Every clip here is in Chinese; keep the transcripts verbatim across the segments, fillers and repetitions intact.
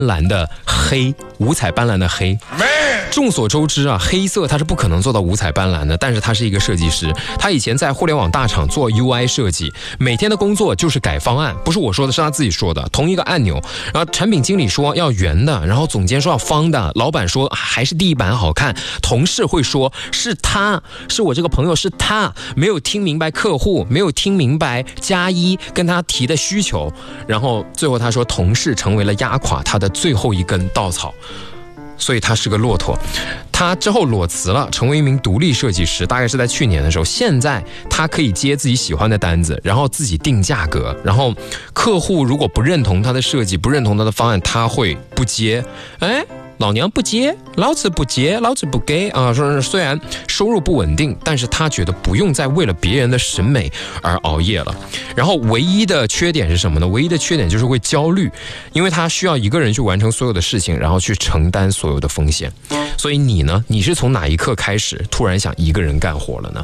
蓝的黑，五彩斑斓的黑。众所周知啊，黑色它是不可能做到五彩斑斓的，但是他是一个设计师，他以前在互联网大厂做 U I 设计，每天的工作就是改方案，不是我说的，是他自己说的。同一个按钮，然后产品经理说要圆的，然后总监说要方的，老板说还是第一版好看，同事会说是他，是我这个朋友，是他没有听明白客户，没有听明白加一跟他提的需求，然后最后他说同事成为了压垮他的最后一根稻草。所以他是个骆驼，他之后裸辞了，成为一名独立设计师，大概是在去年的时候。现在他可以接自己喜欢的单子，然后自己定价格，然后客户如果不认同他的设计，不认同他的方案，他会不接。哎，老娘不接，老子不接，老子不给啊！说虽然收入不稳定，但是他觉得不用再为了别人的审美而熬夜了。然后唯一的缺点是什么呢？唯一的缺点就是会焦虑，因为他需要一个人去完成所有的事情，然后去承担所有的风险。所以你呢？你是从哪一刻开始突然想一个人干活了呢？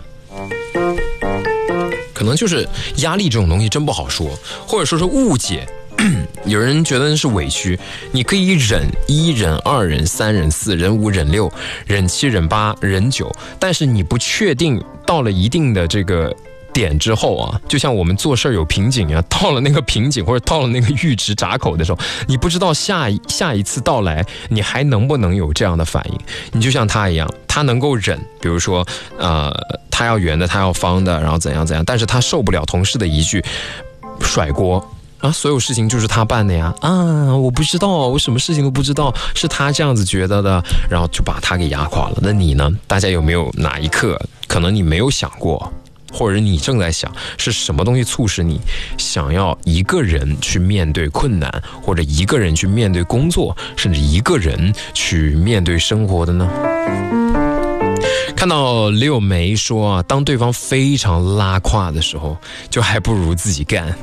可能就是压力这种东西真不好说，或者说是误解。有人觉得是委屈，你可以忍一、忍二、忍三、忍四、忍五、忍六、忍七、忍八、忍九，但是你不确定到了一定的这个点之后啊，就像我们做事有瓶颈啊，到了那个瓶颈或者到了那个阈值闸口的时候，你不知道下一下一次到来你还能不能有这样的反应。你就像他一样，他能够忍，比如说呃，他要圆的，他要方的，然后怎样怎样，但是他受不了同事的一句甩锅啊，所有事情就是他办的呀！啊，我不知道，我什么事情都不知道，是他这样子觉得的，然后就把他给压垮了。那你呢？大家有没有哪一刻，可能你没有想过，或者你正在想，是什么东西促使你想要一个人去面对困难，或者一个人去面对工作，甚至一个人去面对生活的呢？看到六梅说啊，当对方非常拉胯的时候，就还不如自己干。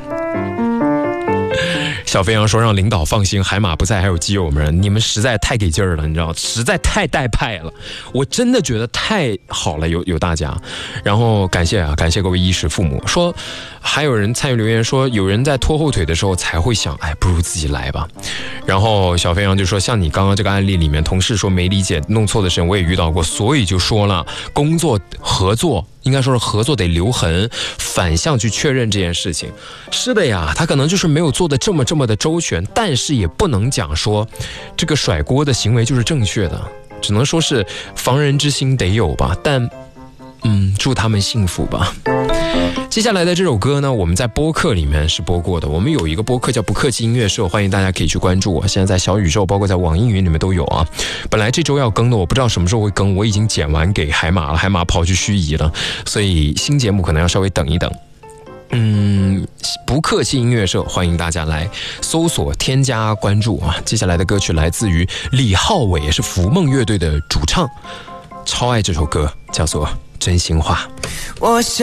小飞扬说让领导放心，海马不在还有基友们，你们实在太给劲儿了，你知道，实在太带派了，我真的觉得太好了，有有大家。然后感谢啊，感谢各位衣食父母。说还有人参与留言说，有人在拖后腿的时候才会想，哎，不如自己来吧。然后小飞扬就说，像你刚刚这个案例里面，同事说没理解弄错的事情我也遇到过，所以就说了，工作合作应该说是合作得留痕，反向去确认这件事情。是的呀，他可能就是没有做的这么这么的周全，但是也不能讲说这个甩锅的行为就是正确的，只能说是防人之心得有吧。但嗯，祝他们幸福吧。接下来的这首歌呢，我们在播客里面是播过的，我们有一个播客叫不客气音乐社，欢迎大家可以去关注我，现在在小宇宙包括在网易云里面都有啊。本来这周要更的，我不知道什么时候会更，我已经剪完给海马了，海马跑去盱眙了，所以新节目可能要稍微等一等。嗯，不客气音乐社，欢迎大家来搜索添加关注啊。接下来的歌曲来自于李浩伟，也是浮梦乐队的主唱，超爱这首歌，叫做真心话。我想